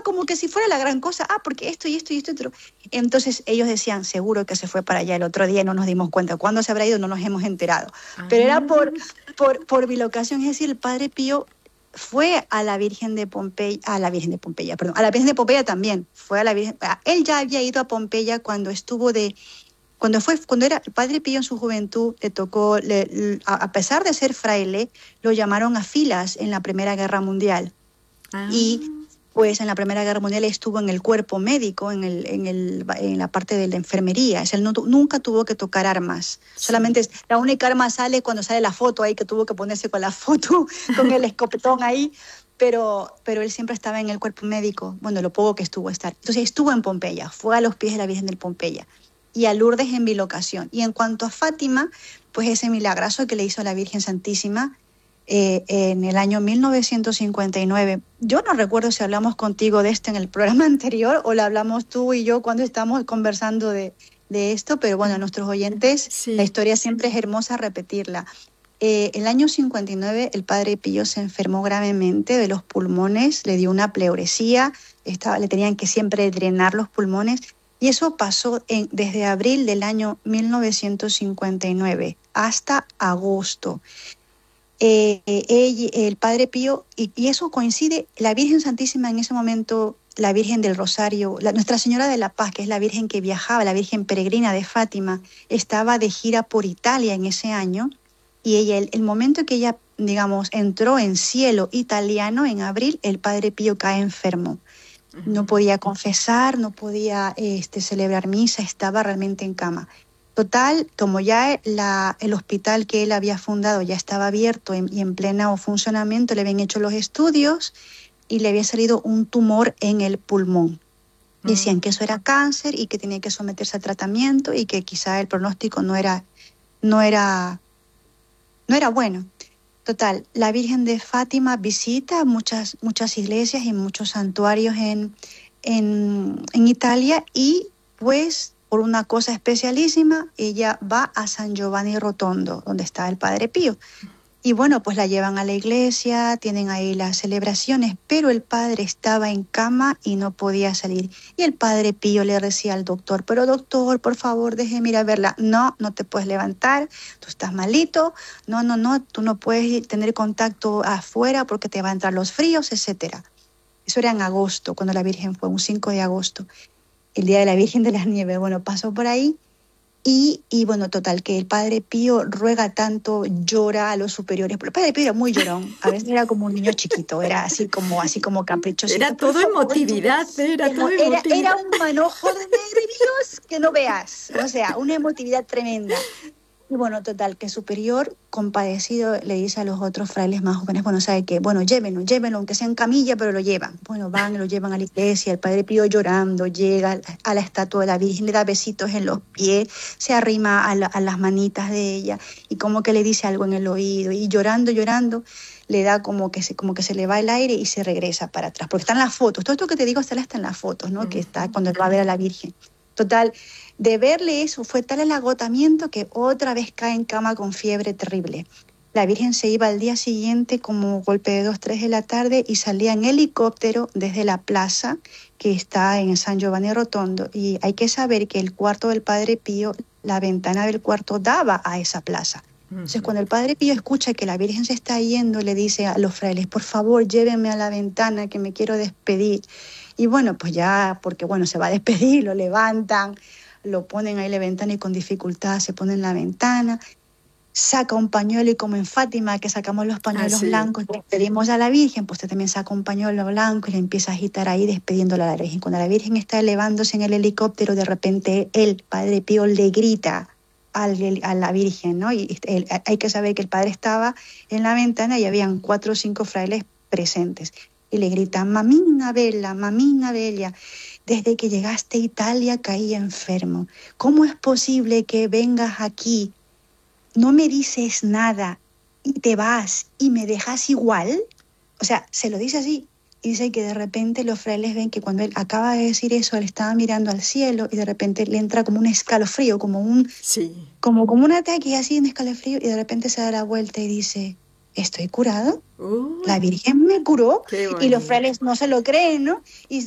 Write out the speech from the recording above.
como que si fuera la gran cosa, porque esto y esto y esto y otro. Entonces ellos decían, seguro que se fue para allá el otro día, no nos dimos cuenta. ¿Cuándo se habrá ido? No nos hemos enterado. Pero era por bilocación, es decir, el Padre Pío fue a la Virgen de Pompeya, a la Virgen de Pompeya, perdón, a la Virgen de Pompeya también, fue a la Virgen, él ya había ido a Pompeya cuando estuvo cuando era el Padre Pío en su juventud, le tocó, a pesar de ser fraile, lo llamaron a filas en la Primera Guerra Mundial. Y pues en la Primera Guerra Mundial estuvo en el cuerpo médico, en la parte de la enfermería. Él nunca tuvo que tocar armas. Sí. Solamente la única arma sale cuando sale la foto ahí, que tuvo que ponerse con la foto, con el escopetón ahí. Pero él siempre estaba en el cuerpo médico, bueno, lo poco que estuvo estar. Entonces estuvo en Pompeya, fue a los pies de la Virgen del Pompeya. Y a Lourdes en bilocación. Y en cuanto a Fátima, pues ese milagrazo que le hizo a la Virgen Santísima en el año 1959. Yo no recuerdo si hablamos contigo de esto en el programa anterior o lo hablamos tú y yo cuando estamos conversando de esto, pero bueno, a nuestros oyentes, sí. La historia siempre es hermosa repetirla. El año 59 el Padre Pío se enfermó gravemente de los pulmones, le dio una pleuresía, le tenían que siempre drenar los pulmones. Y eso pasó desde abril del año 1959 hasta agosto. El Padre Pío, y eso coincide, la Virgen Santísima en ese momento, la Virgen del Rosario, Nuestra Señora de la Paz, que es la Virgen que viajaba, la Virgen peregrina de Fátima, estaba de gira por Italia en ese año, y el momento que ella, digamos, entró en cielo italiano, en abril, el Padre Pío cae enfermo. No podía confesar, no podía celebrar misa, estaba realmente en cama. Total, como ya el hospital que él había fundado ya estaba abierto y en pleno funcionamiento, le habían hecho los estudios y le había salido un tumor en el pulmón. Decían que eso era cáncer y que tenía que someterse a tratamiento y que quizá el pronóstico no era bueno. Total, la Virgen de Fátima visita muchas iglesias y muchos santuarios en Italia y pues por una cosa especialísima ella va a San Giovanni Rotondo, donde está el Padre Pío. Y bueno, pues la llevan a la iglesia, tienen ahí las celebraciones, pero el padre estaba en cama y no podía salir. Y el Padre Pío le decía al doctor, pero doctor, por favor, déjeme ir a verla. No te puedes levantar, tú estás malito, no, tú no puedes tener contacto afuera porque te van a entrar los fríos, etcétera. Eso era en agosto, cuando la Virgen fue, un 5 de agosto, el día de la Virgen de las Nieves. Bueno, pasó por ahí. Y bueno, total, que el Padre Pío ruega tanto, llora a los superiores, pero el Padre Pío era muy llorón, a veces era como un niño chiquito, era así como caprichoso. Era todo emotividad, era un manojo de nervios que no veas, o sea, una emotividad tremenda. Y bueno, total, que el superior, compadecido, le dice a los otros frailes más jóvenes, bueno, ¿sabe qué? Bueno, llévenlo, aunque sea en camilla, pero lo llevan. Bueno, van y lo llevan a la iglesia, el Padre Pío llorando, llega a la estatua de la Virgen, le da besitos en los pies, se arrima a las manitas de ella y como que le dice algo en el oído y llorando, le da como que se le va el aire y se regresa para atrás, porque están las fotos, todo esto que te digo está en las fotos, ¿no? Que está cuando él va a ver a la Virgen. Total, de verle eso fue tal el agotamiento que otra vez cae en cama con fiebre terrible. La Virgen se iba al día siguiente como golpe de 2, 3 de la tarde y salía en helicóptero desde la plaza que está en San Giovanni Rotondo. Y hay que saber que el cuarto del Padre Pío, la ventana del cuarto daba a esa plaza. Entonces cuando el Padre Pío escucha que la Virgen se está yendo, le dice a los frailes, por favor, llévenme a la ventana que me quiero despedir. Y bueno, pues ya, porque bueno, se va a despedir, lo levantan, lo ponen ahí en la ventana y con dificultad se pone en la ventana, saca un pañuelo y como en Fátima que sacamos los pañuelos blancos y despedimos a la Virgen, pues usted también saca un pañuelo blanco y le empieza a agitar ahí despidiéndola a la Virgen. Cuando la Virgen está elevándose en el helicóptero, de repente el Padre Pío le grita a la Virgen, ¿no? Y hay que saber que el padre estaba en la ventana y habían 4 o 5 frailes presentes. Y le grita, mamina bella, desde que llegaste a Italia caí enfermo. ¿Cómo es posible que vengas aquí, no me dices nada y te vas y me dejas igual? O sea, se lo dice así. Y dice que de repente los frailes ven que cuando él acaba de decir eso, él estaba mirando al cielo y de repente le entra como un escalofrío, como un ataque así, un escalofrío, y de repente se da la vuelta y dice, ¿estoy curado? La Virgen me curó. Y los frailes no se lo creen, ¿no? Y